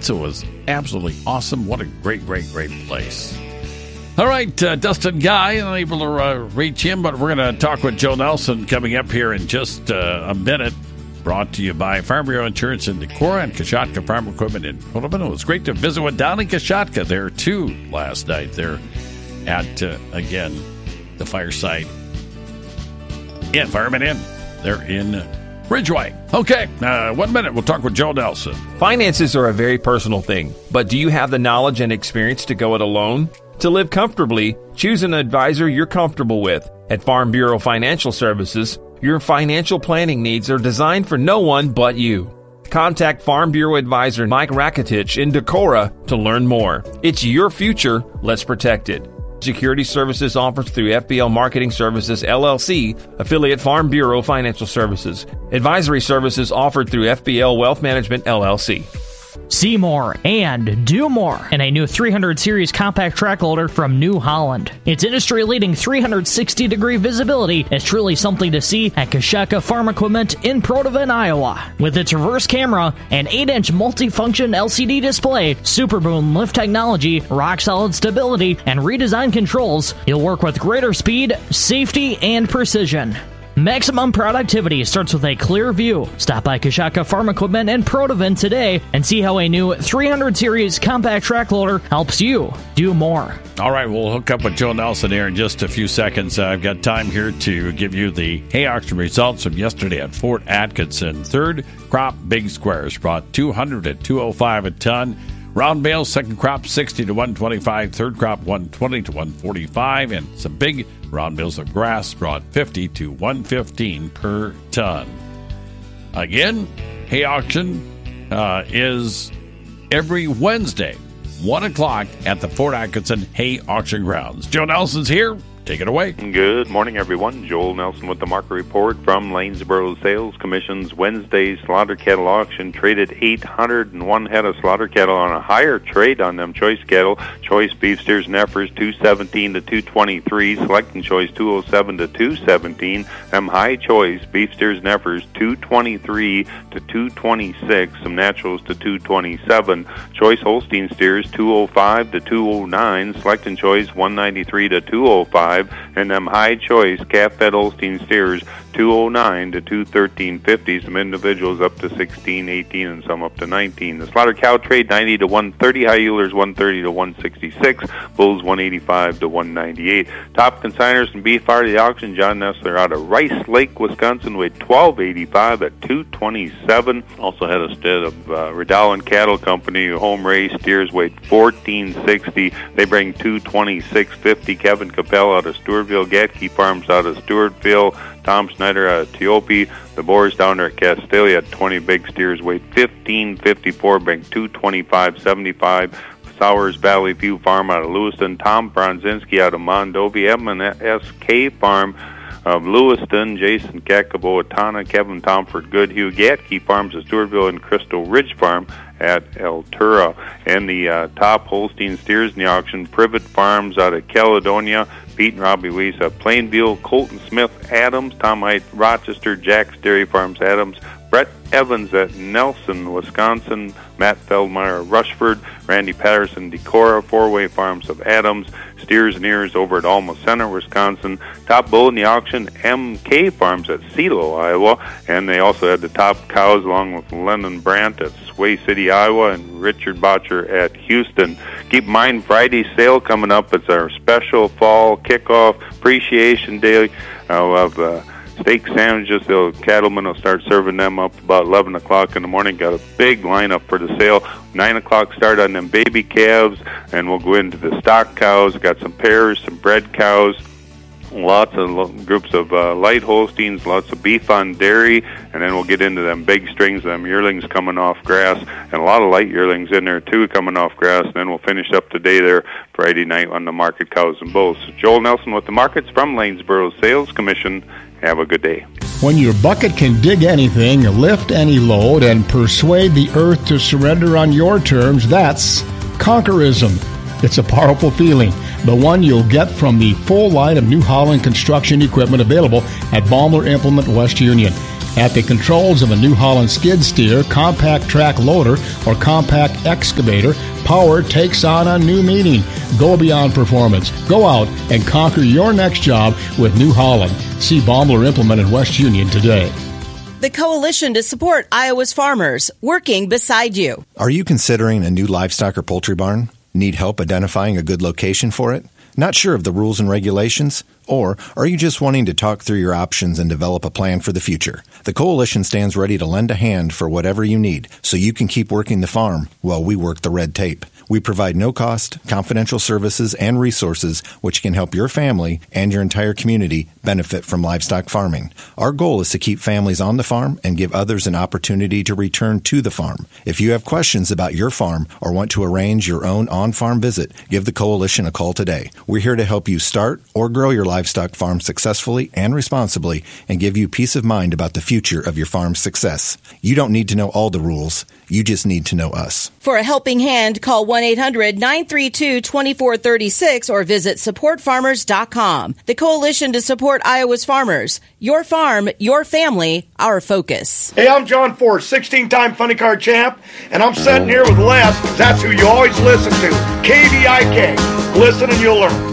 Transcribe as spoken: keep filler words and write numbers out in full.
pizza was absolutely awesome. What a great, great, great place. All right, uh, Dustin Guy, unable to uh, reach him, but we're going to talk with Joe Nelson coming up here in just uh, a minute. Brought to you by Farm Bureau Insurance in Decorah and Kashatka Farm Equipment in Protivin. It was great to visit with Donnie Kashatka there, too, last night. They're at, uh, again, the Fireside Inn, Fireman Inn. They're in Ridgeway. Okay, uh, one minute. We'll talk with Joe Nelson. Finances are a very personal thing, but do you have the knowledge and experience to go it alone? To live comfortably, choose an advisor you're comfortable with. At Farm Bureau Financial Services, your financial planning needs are designed for no one but you. Contact Farm Bureau Advisor Mike Rakitich in Decorah to learn more. It's your future. Let's protect it. Security services offered through F B L Marketing Services, L L C, affiliate Farm Bureau Financial Services. Advisory services offered through F B L Wealth Management, L L C. See more and do more in a new three hundred series compact track loader from New Holland. Its industry-leading three hundred sixty degree visibility is truly something to see at Kashatka Farm Equipment in Protivin, Iowa. With its reverse camera and eight inch multifunction L C D display, Super Boom lift technology, rock-solid stability, and redesigned controls, you'll work with greater speed, safety, and precision. Maximum productivity starts with a clear view. Stop by Kashatka Farm Equipment in Protivin today and see how a new three hundred series compact track loader helps you do more. All right, we'll hook up with Joe Nelson here in just a few seconds. Uh, I've got time here to give you the hay auction results from yesterday at Fort Atkinson. Third crop big squares brought two hundred at two oh five a ton. Round bales, second crop sixty to one twenty-five, third crop one twenty to one forty-five, and some big round bales of grass brought fifty to one fifteen per ton. Again, hay auction uh, is every Wednesday, one o'clock at the Fort Atkinson Hay Auction Grounds. Joe Nelson's here. Take it away. Good morning, everyone. Joel Nelson with the market report from Lanesboro Sales Commission's Wednesday slaughter cattle auction. Traded eight hundred one head of slaughter cattle on a higher trade on them choice cattle. Choice beef steers and heifers two seventeen to two twenty-three. Select and choice two oh seven to two seventeen. Them high choice beef steers and heifers two twenty-three to two twenty-six. Some naturals to two twenty-seven. Choice Holstein steers two oh five to two oh nine. Select and choice one ninety-three to two oh five. And them high choice calf-fed Holstein steers two oh nine to two thirteen fifty. Some individuals up to sixteen, eighteen, and some up to nineteen. The slaughter cow trade ninety to one thirty. High yielders one thirty to one sixty-six. Bulls one eighty-five to one ninety-eight. Top consigners and beef out of the auction. John Nestler out of Rice Lake, Wisconsin, weighed twelve eighty-five at two twenty-seven. Also had a stud of uh, Riddell Cattle Company home race steers weighed fourteen sixty. They bring two twenty-six fifty. Kevin Capel out of Stewartville. Gatke Farms out of Stewartville. Tom Schneider out of Teope. The boars down there at Castalia had twenty big steers, weighed fifteen fifty-four, bring two twenty-five seventy-five. Sowers Valley View Farm out of Lewiston. Tom Bronzinski out of Mondovi. Edmund S K Farm of Lewiston. Jason Kakaboatana. Kevin Tomford Goodhue. Gatke Farms of Stewartville and Crystal Ridge Farm at El Tura. And the uh, top Holstein steers in the auction, Privet Farms out of Caledonia. Pete and Robbie Weiss at Plainview. Colton Smith Adams. Tom Height Rochester. Jack's Dairy Farms Adams. Brett Evans at Nelson, Wisconsin. Matt Feldmeyer of Rushford. Randy Patterson, Decorah. Four-Way Farms of Adams. Steers and Ears over at Alma Center, Wisconsin. Top bull in the auction, M K Farms at Selo, Iowa. And they also had the top cows along with Lennon Brandt at Sway City, Iowa, and Richard Botcher at Houston. Keep in mind, Friday's sale coming up. It's our special fall kickoff appreciation day. Uh, we'll have uh, steak sandwiches. The cattlemen will start serving them up about eleven o'clock in the morning. Got a big lineup for the sale. nine o'clock start on them baby calves, and we'll go into the stock cows. Got some pairs, some bred cows, lots of lo- groups of uh, light Holsteins, lots of beef on dairy, and then we'll get into them big strings, them yearlings coming off grass, and a lot of light yearlings in there too coming off grass, and then we'll finish up the day there Friday night on the market cows and bulls. So Joel Nelson with the markets from Lanesboro Sales Commission. Have a good day. When your bucket can dig anything, lift any load, and persuade the earth to surrender on your terms, that's conquerism. It's a powerful feeling, the one you'll get from the full line of New Holland construction equipment available at Baumler Implement West Union. At the controls of a New Holland skid steer, compact track loader, or compact excavator, power takes on a new meaning. Go beyond performance. Go out and conquer your next job with New Holland. See Baumler Implement in West Union today. The Coalition to Support Iowa's Farmers, working beside you. Are you considering a new livestock or poultry barn? Need help identifying a good location for it? Not sure of the rules and regulations? Or are you just wanting to talk through your options and develop a plan for the future? The Coalition stands ready to lend a hand for whatever you need so you can keep working the farm while we work the red tape. We provide no-cost, confidential services and resources which can help your family and your entire community benefit from livestock farming. Our goal is to keep families on the farm and give others an opportunity to return to the farm. If you have questions about your farm or want to arrange your own on-farm visit, give the Coalition a call today. We're here to help you start or grow your livestock farm successfully and responsibly and give you peace of mind about the future of your farm's success. You don't need to know all the rules. You just need to know us. For a helping hand, call one eight hundred nine three two two four three six or visit support farmers dot com. The Coalition to Support Iowa's Farmers. Your farm, your family, our focus. Hey, I'm John Ford, sixteen-time funny car champ, and I'm sitting here with Les. That's who you always listen to, K V I K. Listen and you'll learn.